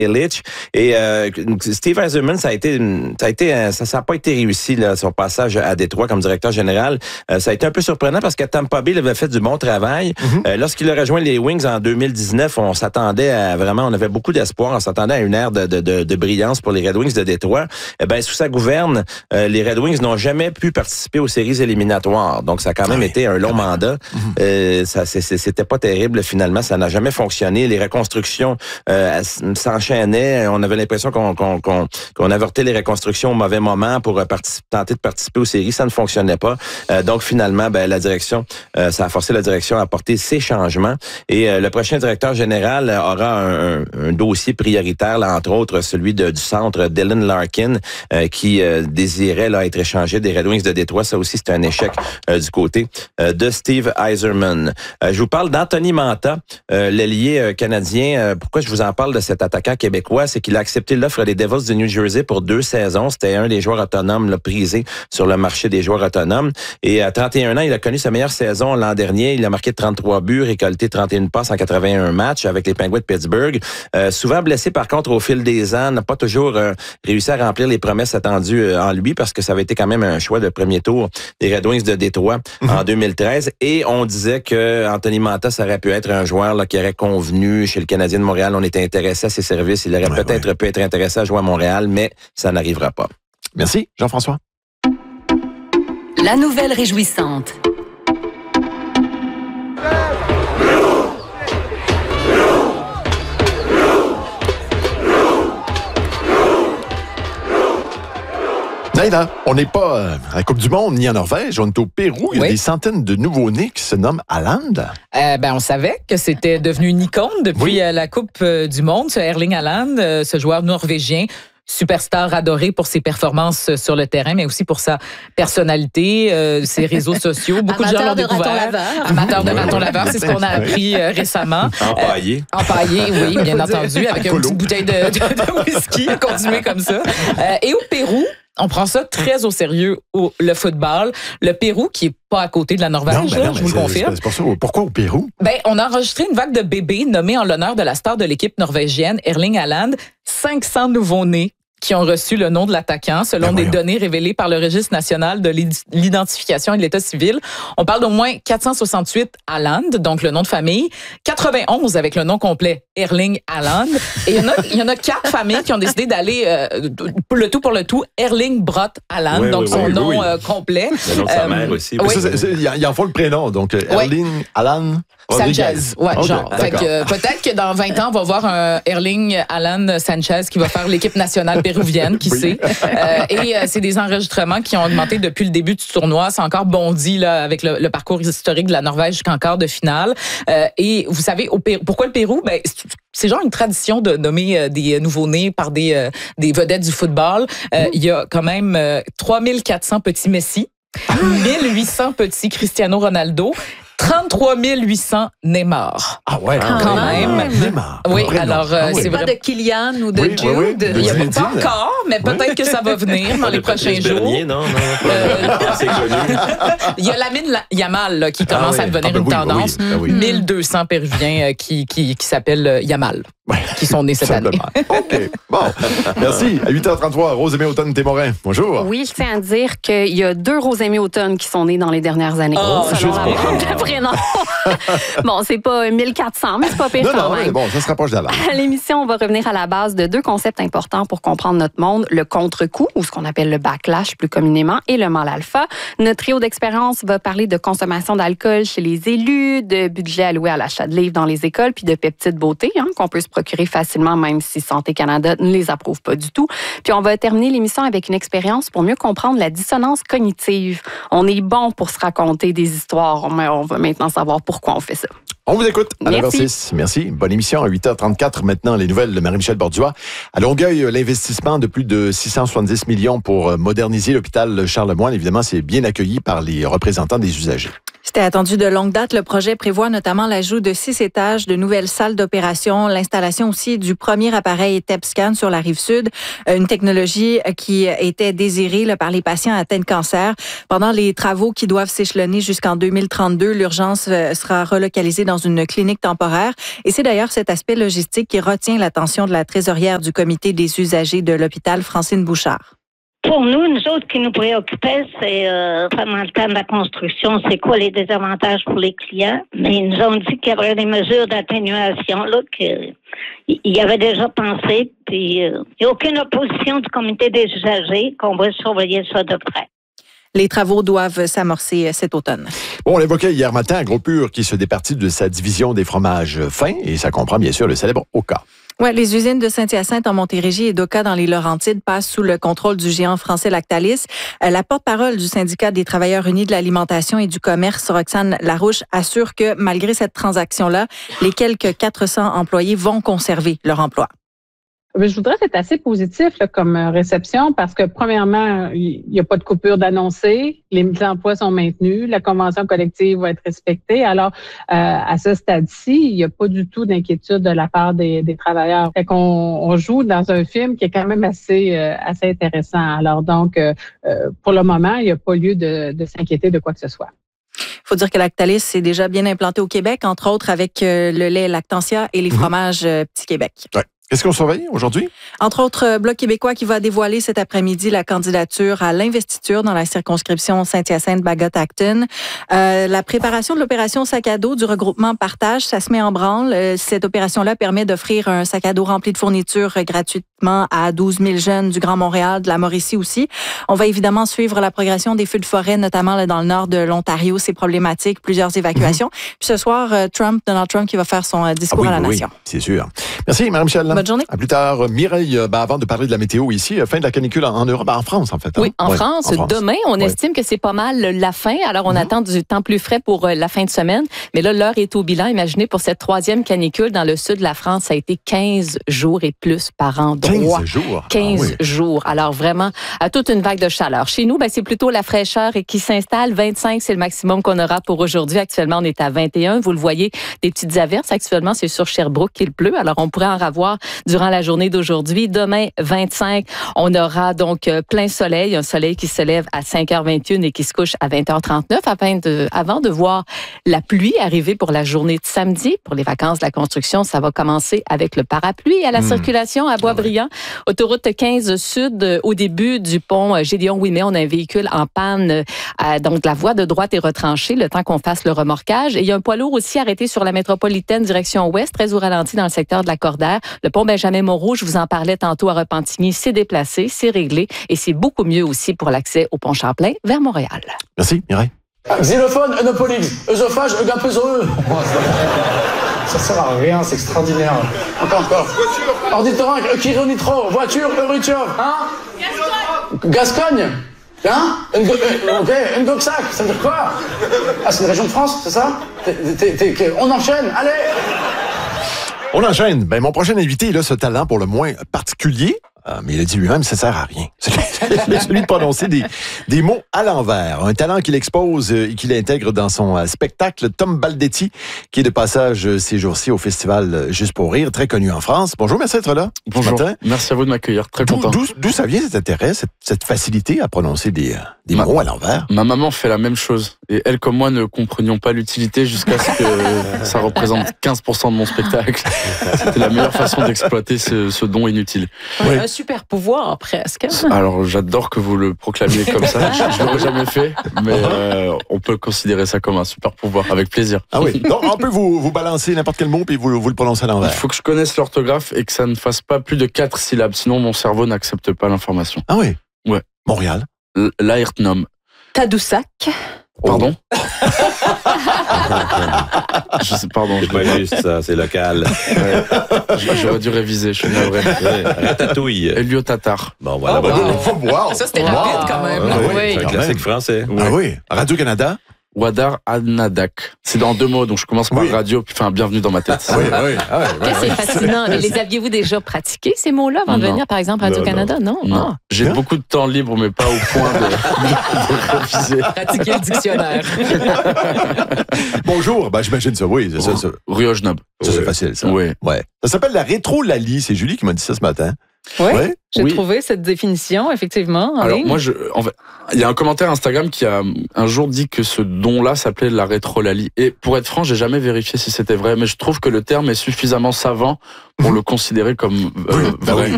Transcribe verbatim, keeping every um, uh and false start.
Ilitch. Et euh, Steve Yzerman, ça a été, ça a été, ça n'a pas été réussi là, son passage à Détroit comme directeur général. Euh, ça a été un peu surprenant parce qu'à Tampa Bay, il avait fait du bon travail. Mm-hmm. Euh, lorsqu'il a rejoint les Wings en deux mille dix-neuf, on s'attendait à vraiment, on avait beaucoup d'espoir, on s'attendait à une ère de, de, de, de brillance pour les Red Wings de Détroit. Eh ben sous sa gouverne, euh, les Red Wings n'ont jamais pu participer aux séries éliminatoires. Donc ça a quand même oui, été un long mandat. Mm-hmm. Euh, ça, c'est, c'était pas terrible finalement, ça n'a jamais fonctionné. Les reconstructions euh, s'enchaînaient. On avait l'impression qu'on, qu'on, qu'on, qu'on avortait les reconstructions au mauvais moment pour particip- tenter de participer aux séries. Ça ne fonctionnait pas. Euh, donc finalement, ben, la direction, euh, ça a forcé la direction à apporter ces changements. Et euh, le prochain directeur général aura un, un, un dossier prioritaire, là, entre autres celui de, du centre Dylan Larkin, euh, qui euh, désirait là, être échangé des Red Wings de Détroit. Ça aussi, c'est un échec euh, du côté euh, de Steve Yzerman. Euh, je vous parle d'Anthony Mantha, euh, l'ailier euh, canadien. Euh, pourquoi je vous en parle de cet attaquant québécois? C'est qu'il a accepté l'offre des Devils du New Jersey pour deux saisons. C'était un des joueurs autonomes là, prisés sur le marché des joueurs autonomes. Et à trente et un ans, il a connu sa meilleure saison l'an dernier. Il a marqué trente-trois buts, récolté trente et une passes en quatre-vingt-un matchs avec les Penguins de Pittsburgh. Euh, souvent blessé par contre au fil des ans, n'a pas toujours euh, réussi à remplir les promesses attendues euh, en lui parce que ça avait été quand même un choix de premier tour des Red Wings de Détroit mm-hmm. en deux mille treize. Et on disait que Anthony Mantha, ça aurait pu être un joueur là, qui aurait convenu chez le Canadien de Montréal. On était intéressé à ses services. Il aurait ouais, peut-être ouais. pu être intéressé à jouer à Montréal, mais ça n'arrivera pas. Merci, Jean-François. La nouvelle réjouissante. Naïda, on n'est pas euh, à la Coupe du Monde ni en Norvège, on est au Pérou. Il y a oui. des centaines de nouveaux-nés qui se nomment Haaland. Euh, ben, on savait que c'était devenu une icône depuis oui. euh, la Coupe euh, du Monde, ce Erling Haaland, euh, ce joueur norvégien. Superstar adoré pour ses performances sur le terrain, mais aussi pour sa personnalité, euh, ses réseaux sociaux. Beaucoup Amateur de gens l'ont de découvert. Raton Amateur de raton laveur, c'est ce qu'on a appris euh, récemment. Empaillé. Euh, empaillé, oui, bien entendu, avec une petite bouteille de, de, de whisky, continuer comme ça. Euh, et au Pérou, on prend ça très au sérieux, au, le football. Le Pérou, qui est pas à côté de la Norvège, non, ben là, non, je vous le confirme. C'est pour ça. Pourquoi au Pérou? Ben, on a enregistré une vague de bébés nommés en l'honneur de la star de l'équipe norvégienne, Erling Haaland. cinq cents nouveaux-nés qui ont reçu le nom de l'attaquant, selon ben des données révélées par le Registre national de l'identification et de l'État civil. On parle d'au moins quatre cent soixante-huit Haaland, donc le nom de famille, quatre-vingt-onze avec le nom complet Erling Haaland. Et il y en a, il y en a quatre familles qui ont décidé d'aller euh, pour le tout pour le tout Erling Brot Haaland, oui, donc oui, son oui, nom oui. Euh, complet. Le nom de sa euh, mère aussi. Oui. Il en faut le prénom, donc Erling oui. Haaland. Sanchez, ouais, okay, genre. Fait que, euh, peut-être que dans vingt ans, on va voir un Erling Haaland Sanchez qui va faire l'équipe nationale péruvienne, qui oui. sait. Euh, et euh, c'est des enregistrements qui ont augmenté depuis le début du tournoi. C'est encore bondi là, avec le, le parcours historique de la Norvège jusqu'en quart de finale. Euh, et vous savez, au Pérou, pourquoi le Pérou? Ben, c'est genre une tradition de nommer euh, des nouveaux-nés par des, euh, des vedettes du football. Euh, il mmh. y a quand même euh, trois mille quatre cents petits Messi, mille huit cents petits Cristiano Ronaldo, trente-trois mille huit cents Neymar. Ah ouais, quand, quand même. même. Neymar. Oui, alors euh, ah, oui. c'est vrai. Pas de Kylian ou de oui, Jude. Oui, oui. Il n'y a pas encore, mais peut-être oui. que ça va venir dans les prochains jours. Bernier, non, non, euh, c'est connu. Il y a Lamine Yamal là, qui commence ah, oui. à devenir ah, ben une oui, tendance. Oui, oui. mille deux cents Péruviens euh, qui, qui, qui s'appellent Yamal. Ouais. Qui sont nés cette année. OK. Bon. Merci. À huit heures trente-trois, Rosemée Automne-Témorin. Bonjour. Oui, je tiens à dire qu'il y a deux Rosemée Automne qui sont nés dans les dernières années. Oh, ça juste le prénom. Bon, c'est pas mille quatre cents, mais c'est pas pire non, quand non, même. Mais bon, ça se rapproche d'avant. À l'émission, on va revenir à la base de deux concepts importants pour comprendre notre monde, le contre-coup, ou ce qu'on appelle le backlash plus communément, et le mal alpha. Notre trio d'expérience va parler de consommation d'alcool chez les élus, de budget alloué à l'achat de livres dans les écoles, puis de peptides beauté, hein, qu'on peut se procurer facilement, même si Santé Canada ne les approuve pas du tout. Puis on va terminer l'émission avec une expérience pour mieux comprendre la dissonance cognitive. On est bon pour se raconter des histoires, mais on va maintenant savoir pourquoi on fait ça. On vous écoute à Merci. neuf heures six. Merci. Bonne émission à huit heures trente-quatre. Maintenant, les nouvelles de Marie-Michel Borduas. À Longueuil, l'investissement de plus de six cent soixante-dix millions pour moderniser l'hôpital Charlemagne. Évidemment, c'est bien accueilli par les représentants des usagers. C'était attendu de longue date. Le projet prévoit notamment l'ajout de six étages, de nouvelles salles d'opération, l'installation aussi du premier appareil T E P scan sur la Rive-Sud, une technologie qui était désirée là, par les patients atteints de cancer. Pendant les travaux qui doivent s'échelonner jusqu'en deux mille trente-deux, l'urgence sera relocalisée dans dans une clinique temporaire. Et c'est d'ailleurs cet aspect logistique qui retient l'attention de la trésorière du comité des usagers de l'hôpital, Francine Bouchard. Pour nous, nous autres, qui nous préoccupait, c'est euh, pendant le temps de la construction, c'est quoi les désavantages pour les clients. Mais ils nous ont dit qu'il y avait des mesures d'atténuation, là, qu'il y avait déjà pensé. Puis, euh, il n'y a aucune opposition du comité des usagers, qu'on va surveiller ça de près. Les travaux doivent s'amorcer cet automne. Bon, on l'évoquait hier matin, Agropur qui se départit de sa division des fromages fins, et ça comprend bien sûr le célèbre Oka. Ouais, les usines de Saint-Hyacinthe en Montérégie et d'Oka dans les Laurentides passent sous le contrôle du géant français Lactalis. La porte-parole du syndicat des travailleurs unis de l'alimentation et du commerce, Roxane Larouche, assure que malgré cette transaction-là, les quelques quatre cents employés vont conserver leur emploi. Je voudrais être assez positif là, comme réception parce que, premièrement, il n'y a pas de coupure d'annoncer, les emplois sont maintenus, la convention collective va être respectée. Alors, euh, à ce stade-ci, il n'y a pas du tout d'inquiétude de la part des, des travailleurs. Fait qu'on on joue dans un film qui est quand même assez, euh, assez intéressant. Alors donc, euh, pour le moment, il n'y a pas lieu de, de s'inquiéter de quoi que ce soit. Il faut dire que Lactalis est déjà bien implanté au Québec, entre autres avec euh, le lait Lactantia et les mmh. fromages euh, Petit Québec. Ouais. Qu'est-ce qu'on surveille aujourd'hui? Entre autres, Bloc québécois qui va dévoiler cet après-midi la candidature à l'investiture dans la circonscription Saint-Hyacinthe-Bagot-Acton. Euh, la préparation de l'opération sac à dos du regroupement Partage, ça se met en branle. Euh, cette opération-là permet d'offrir un sac à dos rempli de fournitures euh, gratuitement à douze mille jeunes du Grand Montréal, de la Mauricie aussi. On va évidemment suivre la progression des feux de forêt, notamment là, dans le nord de l'Ontario. C'est problématique, plusieurs évacuations. Mm-hmm. Puis ce soir, euh, Trump, Donald Trump qui va faire son euh, discours ah oui, à la oui, nation. Oui, c'est sûr. Merci, Mme Michel. Bonne journée. À plus tard. Mireille, bah, avant de parler de la météo ici, fin de la canicule en Europe, en France en fait. Hein? Oui, en, ouais, France. en France. Demain, on ouais. estime que c'est pas mal la fin. Alors, on mm-hmm. attend du temps plus frais pour la fin de semaine. Mais là, l'heure est au bilan. Imaginez, pour cette troisième canicule dans le sud de la France, ça a été quinze jours et plus par endroit. quinze jours? quinze ah, oui. jours. Alors, vraiment, à toute une vague de chaleur. Chez nous, ben, c'est plutôt la fraîcheur qui s'installe. vingt-cinq, c'est le maximum qu'on aura pour aujourd'hui. Actuellement, on est à vingt et un. Vous le voyez, des petites averses. Actuellement, c'est sur Sherbrooke qu'il pleut. Alors, on pourrait en avoir durant la journée d'aujourd'hui. Demain, vingt-cinq, on aura donc plein soleil, un soleil qui se lève à cinq heures vingt et un et qui se couche à vingt heures trente-neuf afin de, avant de voir la pluie arriver pour la journée de samedi. Pour les vacances de la construction, ça va commencer avec le parapluie à la mmh. circulation à Boisbriand. Ah ouais. Autoroute quinze Sud, au début du pont Gédéon-Ouimet, on a un véhicule en panne. Euh, donc, la voie de droite est retranchée le temps qu'on fasse le remorquage. Et il y a un poids lourd aussi arrêté sur la métropolitaine direction ouest, très au ralenti dans le secteur de la Cordaire. Le pont Benjamin-Moreau, je vous en parlais tantôt à Repentigny, c'est déplacé, c'est réglé et c'est beaucoup mieux aussi pour l'accès au pont Champlain vers Montréal. Merci, Mireille. Xylophone, œnopolyx, œsophage, eugapesereux. Ça sert à rien, c'est extraordinaire. Encore, encore. Ornithorynque, euchironitro, voiture, euritium, hein? Gascogne. Hein? Ok, Ngoxac, ça veut dire quoi? Ah, c'est une région de France, c'est ça? t'es, t'es, t'es, On enchaîne, allez! On enchaîne. Ben, mon prochain invité, il a ce talent pour le moins particulier, euh, mais il a dit lui-même, ça sert à rien. C'est celui de prononcer des, des mots à l'envers. Un talent qu'il expose et qu'il intègre dans son euh, spectacle. Tom Baldetti, qui est de passage euh, ces jours-ci au festival Juste pour rire, très connu en France. Bonjour, merci d'être là. Bonjour. Matin. Merci à vous de m'accueillir. Très d'où, content. D'où, d'où ça vient cet intérêt, cette, cette facilité à prononcer des, euh, des ma, mots à l'envers? Ma maman fait la même chose. Et elle, comme moi, ne comprenions pas l'utilité jusqu'à ce que ça représente quinze pour cent de mon spectacle. C'était la meilleure façon d'exploiter ce, ce don inutile. Oui. Un super pouvoir, presque. Alors, j'adore que vous le proclamiez comme ça. Je, je l'aurais jamais fait, mais euh, on peut considérer ça comme un super pouvoir, avec plaisir. Ah oui. Donc, on peut vous, vous balancer n'importe quel mot puis vous, vous le prononcez à l'envers. Il faut que je connaisse l'orthographe et que ça ne fasse pas plus de quatre syllabes, sinon mon cerveau n'accepte pas l'information. Ah oui? Ouais. Montréal. L- L'Ayrtnum. Tadoussac. Pardon? je sais, pardon. C'est pas juste ça, c'est local. Ouais. J'aurais dû réviser, je suis navré. Ouais, ratatouille. Elio Tatar. Bon, voilà. Oh, bon. wow. Wow. Ça, c'était wow. rapide quand même. Ah, oui, oui. c'est un classique français. Ah oui. Radio-Canada. Wadar Anadak. C'est dans deux mots, donc je commence par oui. radio, puis enfin, bienvenue dans ma tête. Oui, oui. Ah, ouais, ouais, c'est ouais. fascinant. Mais les aviez-vous déjà pratiqués, ces mots-là, avant non. de venir, par exemple, à Radio-Canada? Non, non. non. J'ai hein? beaucoup de temps libre, mais pas au point de, de réviser. Pratiquer le dictionnaire. Bonjour. Ben, j'imagine ça, oui. C'est ça, ça. Rue Ojnob. Ça, c'est facile, ça. Oui. Ouais. Ça s'appelle la rétro-lalie. C'est Julie qui m'a dit ça ce matin. Oui, Ouais. j'ai Oui. trouvé cette définition, effectivement, en Alors ligne. moi, je, en fait, il y a un commentaire Instagram qui a un jour dit que ce don-là s'appelait la rétrolalie. Et pour être franc, j'ai jamais vérifié si c'était vrai, mais je trouve que le terme est suffisamment savant pour le considérer comme euh, bah vrai. oui.